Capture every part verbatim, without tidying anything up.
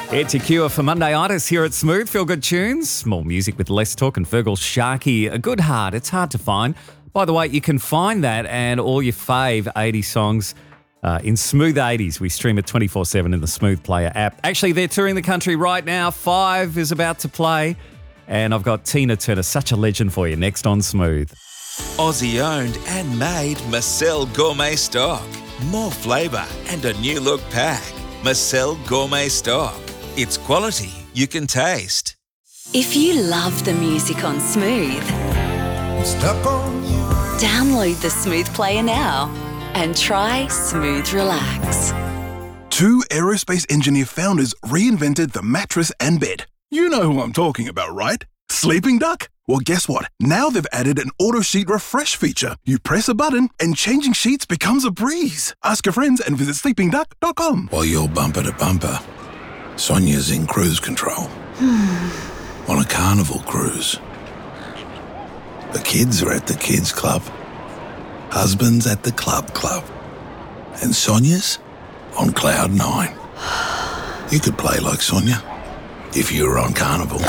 It's your cure for Monday-itis here at Smooth. Feel good tunes, more music with less talk, and Fergal Sharkey, a good heart. It's hard to find. By the way, you can find that and all your fave eighties songs uh, in Smooth eighties. We stream it twenty-four seven in the Smooth Player app. Actually, they're touring the country right now. Five is about to play. And I've got Tina Turner, such a legend for you, next on Smooth. Aussie owned and made Marcel Gourmet Stock. More flavour and a new look pack. Marcel Gourmet Stock. It's quality you can taste. If you love the music on Smooth, Stuck on you. download the Smooth Player now and try Smooth Relax. Two aerospace engineer founders reinvented the mattress and bed. You know who I'm talking about, right? Sleeping Duck? Well, guess what? Now they've added an auto sheet refresh feature. You press a button and changing sheets becomes a breeze. Ask your friends and visit sleeping duck dot com. While you're bumper to bumper, Sonia's in cruise control. On a carnival cruise. The kids are at the kids club. Husband's at the club club. And Sonia's on cloud nine. You could play like Sonia if you were on Carnival.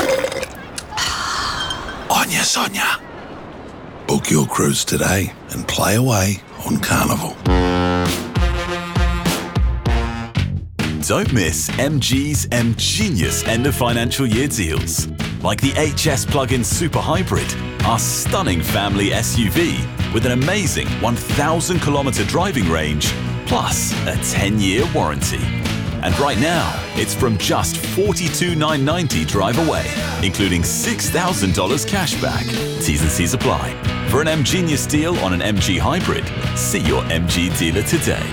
Onya Sonia. Book your cruise today and play away on Carnival. Don't miss M G's M Genius end of financial year deals. Like the H S plug-in Super Hybrid, our stunning family S U V with an amazing one thousand kilometre driving range, plus a ten-year warranty. And right now, it's from just forty-two thousand nine hundred ninety dollars drive away, including six thousand dollars cash back. T's and C's apply. For an M Genius deal on an M G Hybrid, see your M G dealer today.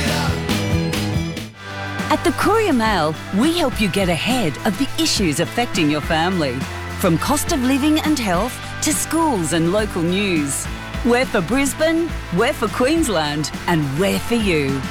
At the Courier Mail, we help you get ahead of the issues affecting your family. From cost of living and health to schools and local news. We're for Brisbane, we're for Queensland, and we're for you.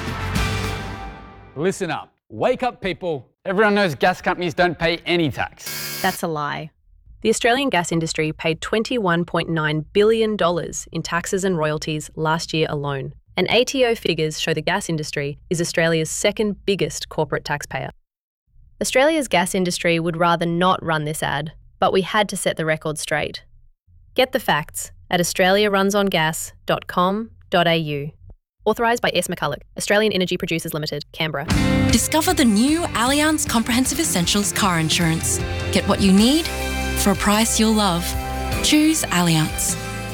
Listen up. Wake up, people. Everyone knows gas companies don't pay any tax. That's a lie. The Australian gas industry paid twenty-one point nine billion dollars in taxes and royalties last year alone. And A T O figures show the gas industry is Australia's second biggest corporate taxpayer. Australia's gas industry would rather not run this ad, but we had to set the record straight. Get the facts at australia runs on gas dot com dot a u. Authorised by S. McCulloch, Australian Energy Producers Limited, Canberra. Discover the new Allianz Comprehensive Essentials car insurance. Get what you need for a price you'll love. Choose Allianz.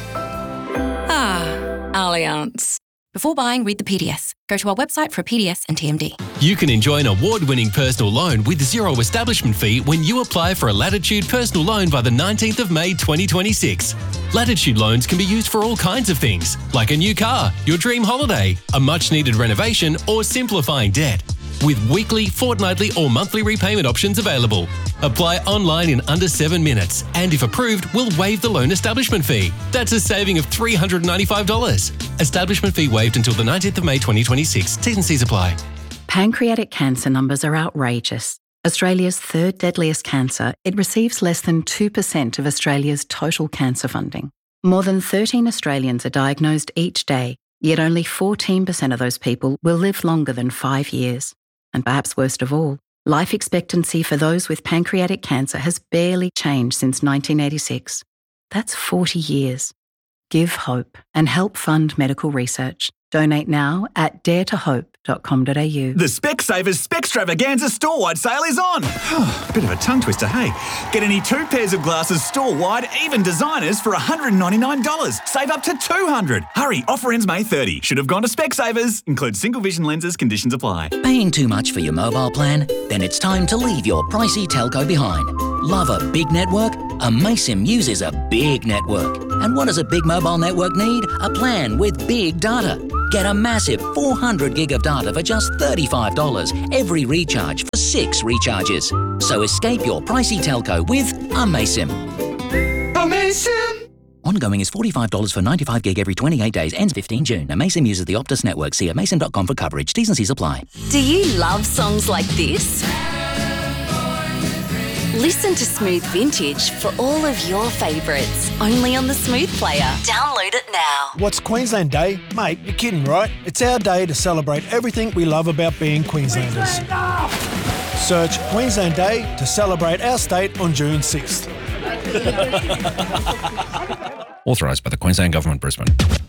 Ah, Allianz. Before buying, read the P D S. Go to our website for a P D S and T M D. You can enjoy an award-winning personal loan with zero establishment fee when you apply for a Latitude personal loan by the nineteenth of May twenty twenty-six. Latitude loans can be used for all kinds of things, like a new car, your dream holiday, a much-needed renovation, or simplifying debt. With weekly, fortnightly, or monthly repayment options available. Apply online in under seven minutes, and if approved, we'll waive the loan establishment fee. That's a saving of three hundred ninety-five dollars. Establishment fee waived until the nineteenth of May twenty twenty-six. T's and C's apply. Pancreatic cancer numbers are outrageous. Australia's third deadliest cancer, it receives less than two percent of Australia's total cancer funding. More than thirteen Australians are diagnosed each day, yet only fourteen percent of those people will live longer than five years. And perhaps worst of all, life expectancy for those with pancreatic cancer has barely changed since nineteen eighty-six. That's forty years. Give hope and help fund medical research. Donate now at dare to hope dot com dot a u. The Specsavers Specstravaganza store-wide sale is on. Bit of a tongue twister, hey? Get any two pairs of glasses store-wide, even designers, for one hundred ninety-nine dollars. Save up to two hundred dollars. Hurry, offer ends May thirtieth. Should have gone to Specsavers. Includes single vision lenses, conditions apply. Paying too much for your mobile plan? Then it's time to leave your pricey telco behind. Love a big network? Amaysim uses a big network. And what does a big mobile network need? A plan with big data. Get a massive four hundred gig of data for just thirty-five dollars every recharge for six recharges. So escape your pricey telco with Amaysim. Amaysim! Ongoing is forty-five dollars for ninety-five gig every twenty-eight days. Ends fifteenth of June. Amaysim uses the Optus network. See amaysim dot com for coverage. T's and C's apply. Do you love songs like this? Listen to Smooth Vintage for all of your favourites, only on the Smooth Player. Download it now. What's Queensland Day? Mate, you're kidding, right? It's our day to celebrate everything we love about being Queenslanders. Search Queensland Day to celebrate our state on June sixth. Authorised by the Queensland Government, Brisbane.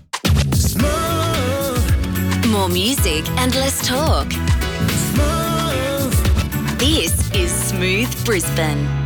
More music and less talk. This is Smooth Brisbane.